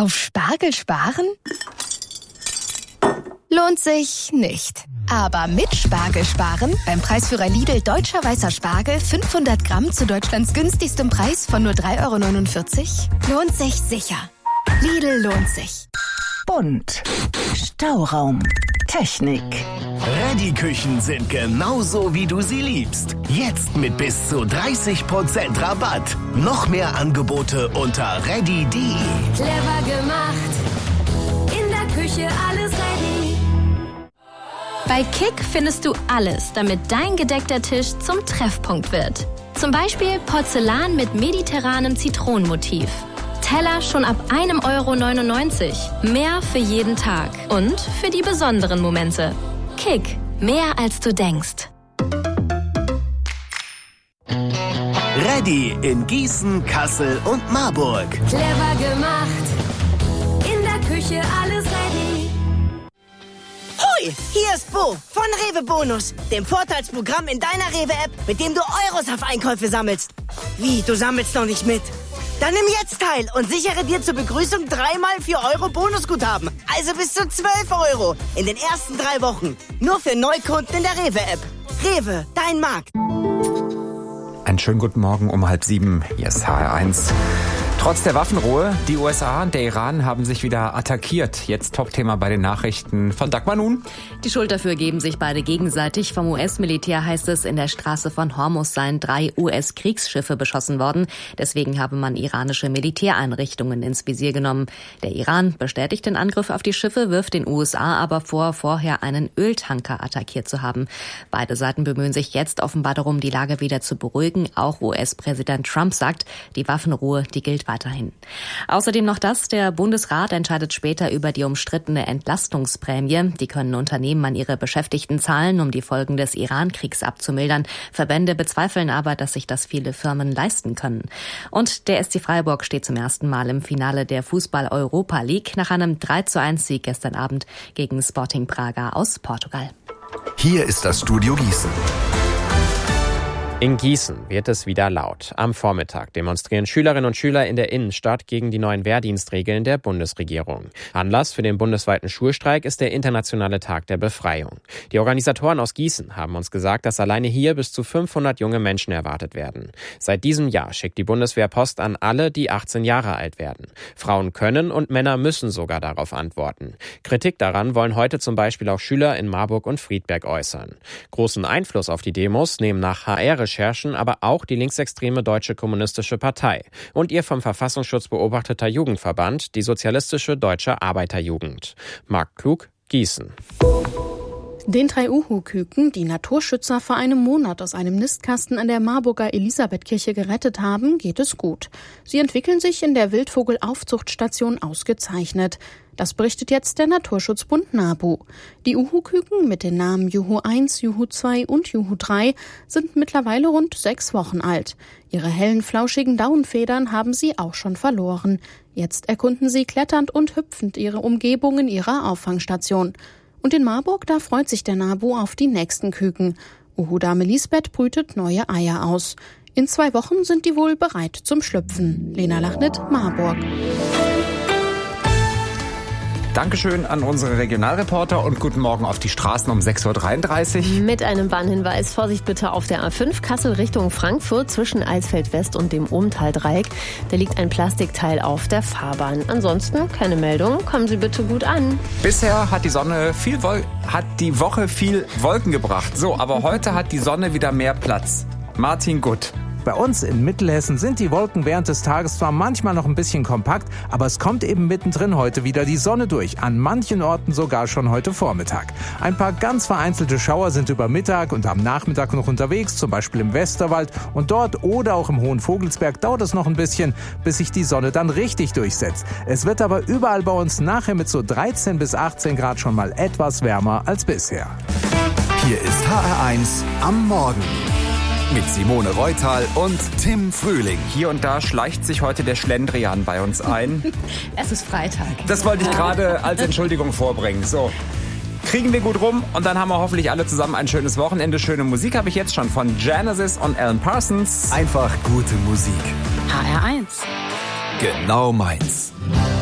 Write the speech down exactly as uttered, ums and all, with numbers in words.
Auf Spargel sparen? Lohnt sich nicht. Aber mit Spargel sparen, beim Preisführer Lidl Deutscher Weißer Spargel fünfhundert Gramm zu Deutschlands günstigstem Preis von nur drei Euro neunundvierzig, lohnt sich sicher. Lidl lohnt sich. Bunt. Stauraum. Technik. Reddy-Küchen sind genauso, wie du sie liebst. Jetzt mit bis zu dreißig Prozent Rabatt. Noch mehr Angebote unter reddy punkt de. Clever gemacht. In der Küche alles ready. Bei Kick findest du alles, damit dein gedeckter Tisch zum Treffpunkt wird. Zum Beispiel Porzellan mit mediterranem Zitronenmotiv. Teller schon ab einem Euro neunundneunzig. Mehr für jeden Tag und für die besonderen Momente. Kick, mehr als du denkst. Reddy in Gießen, Kassel und Marburg. Clever gemacht. In der Küche alles ready. Hui, hier ist Bo von Rewe Bonus, dem Vorteilsprogramm in deiner Rewe-App, mit dem du Euros auf Einkäufe sammelst. Wie, du sammelst noch nicht mit? Dann nimm jetzt teil und sichere dir zur Begrüßung dreimal vier Euro Bonusguthaben. Also bis zu zwölf Euro in den ersten drei Wochen. Nur für Neukunden in der Rewe-App. Rewe, dein Markt. Einen schönen guten Morgen um halb sieben. Hier ist H R eins. Trotz der Waffenruhe, die U S A und der Iran haben sich wieder attackiert. Jetzt Topthema bei den Nachrichten von Dagmar Nun. Die Schuld dafür geben sich beide gegenseitig. Vom U S-Militär heißt es, in der Straße von Hormuz seien drei U S-Kriegsschiffe beschossen worden. Deswegen habe man iranische Militäreinrichtungen ins Visier genommen. Der Iran bestätigt den Angriff auf die Schiffe, wirft den U S A aber vor, vorher einen Öltanker attackiert zu haben. Beide Seiten bemühen sich jetzt offenbar darum, die Lage wieder zu beruhigen. Auch U S-Präsident Trump sagt, die Waffenruhe, die gilt weiterhin. Außerdem noch das, der Bundesrat entscheidet später über die umstrittene Entlastungsprämie. Die können Unternehmen an ihre Beschäftigten zahlen, um die Folgen des Iran-Kriegs abzumildern. Verbände bezweifeln aber, dass sich das viele Firmen leisten können. Und der S C Freiburg steht zum ersten Mal im Finale der Fußball-Europa League nach einem drei zu eins Sieg gestern Abend gegen Sporting Braga aus Portugal. Hier ist das Studio Gießen. In Gießen wird es wieder laut. Am Vormittag demonstrieren Schülerinnen und Schüler in der Innenstadt gegen die neuen Wehrdienstregeln der Bundesregierung. Anlass für den bundesweiten Schulstreik ist der Internationale Tag der Befreiung. Die Organisatoren aus Gießen haben uns gesagt, dass alleine hier bis zu fünfhundert junge Menschen erwartet werden. Seit diesem Jahr schickt die Bundeswehr Post an alle, die achtzehn Jahre alt werden. Frauen können und Männer müssen sogar darauf antworten. Kritik daran wollen heute zum Beispiel auch Schüler in Marburg und Friedberg äußern. Großen Einfluss auf die Demos nehmen nach H R-Recherchen aber auch die linksextreme Deutsche Kommunistische Partei und ihr vom Verfassungsschutz beobachteter Jugendverband, die Sozialistische Deutsche Arbeiterjugend. Marc Klug, Gießen. Den drei Uhu-Küken, die Naturschützer vor einem Monat aus einem Nistkasten an der Marburger Elisabethkirche gerettet haben, geht es gut. Sie entwickeln sich in der Wildvogelaufzuchtstation ausgezeichnet. Das berichtet jetzt der Naturschutzbund NABU. Die Uhu-Küken mit den Namen Juhu eins, Juhu zwei und Juhu drei sind mittlerweile rund sechs Wochen alt. Ihre hellen, flauschigen Daunenfedern haben sie auch schon verloren. Jetzt erkunden sie kletternd und hüpfend ihre Umgebung in ihrer Auffangstation. Und in Marburg, da freut sich der NABU auf die nächsten Küken. Uhu-Dame Lisbeth brütet neue Eier aus. In zwei Wochen sind die wohl bereit zum Schlüpfen. Lena Lachnit, Marburg. Dankeschön an unsere Regionalreporter und guten Morgen auf die Straßen um sechs Uhr dreiunddreißig. Mit einem Warnhinweis. Vorsicht bitte auf der A fünf Kassel Richtung Frankfurt zwischen Eisfeld West und dem Ohmtal-Dreieck. Da liegt ein Plastikteil auf der Fahrbahn. Ansonsten keine Meldung. Kommen Sie bitte gut an. Bisher hat die Sonne viel Wol- hat die Woche viel Wolken gebracht. So, aber heute hat die Sonne wieder mehr Platz. Martin Gutt. Bei uns in Mittelhessen sind die Wolken während des Tages zwar manchmal noch ein bisschen kompakt, aber es kommt eben mittendrin heute wieder die Sonne durch. An manchen Orten sogar schon heute Vormittag. Ein paar ganz vereinzelte Schauer sind über Mittag und am Nachmittag noch unterwegs, zum Beispiel im Westerwald. Und dort oder auch im Hohen Vogelsberg dauert es noch ein bisschen, bis sich die Sonne dann richtig durchsetzt. Es wird aber überall bei uns nachher mit so dreizehn bis achtzehn Grad schon mal etwas wärmer als bisher. Hier ist H R eins am Morgen. Mit Simone Reutal und Tim Frühling. Hier und da schleicht sich heute der Schlendrian bei uns ein. Es ist Freitag. Das wollte ich gerade als Entschuldigung vorbringen. So, kriegen wir gut rum und dann haben wir hoffentlich alle zusammen ein schönes Wochenende. Schöne Musik habe ich jetzt schon von Genesis und Alan Parsons. Einfach gute Musik. H R eins. Genau meins.